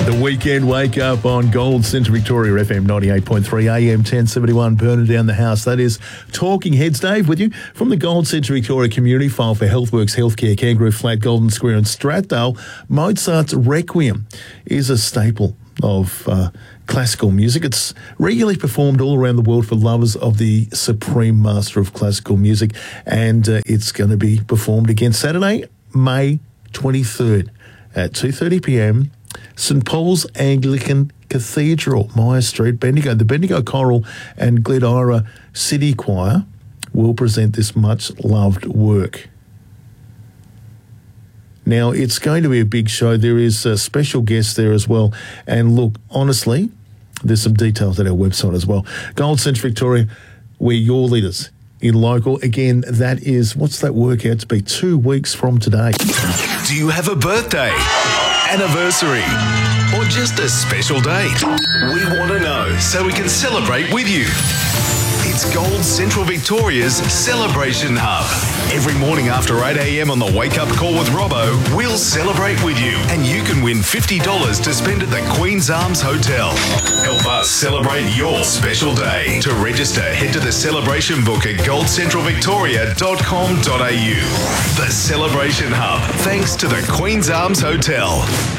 The weekend wake up on Gold Central Victoria FM 98.3 AM 1071, burning down the house. That is Talking Heads. Dave with you from the Gold Central Victoria Community File for Healthworks Healthcare, Kangaroo Flat, Golden Square and Strathdale. Mozart's Requiem is a staple of classical music. It's regularly performed all around the world for lovers of the supreme master of classical music, and it's going to be performed again Saturday, May 23rd at 2:30pm, St Paul's Anglican Cathedral, Myer Street, Bendigo. The Bendigo Choral and Glenora City Choir will present this much-loved work. Now, it's going to be a big show. There is a special guest there as well. And look, honestly, there's some details at our website as well. Gold Central Victoria, we're your leaders in local. Again, that is, what's that work out to be? 2 weeks from today. Do you have a birthday, anniversary, or just a special date? We want to know so we can celebrate with you. It's Gold Central Victoria's Celebration Hub. Every morning after 8am on the Wake Up Call with Robbo, we'll celebrate with you and you can win $50 to spend at the Queen's Arms Hotel. Help us celebrate your special day. To register, head to the celebration book at goldcentralvictoria.com.au. The Celebration Hub, thanks to the Queen's Arms Hotel.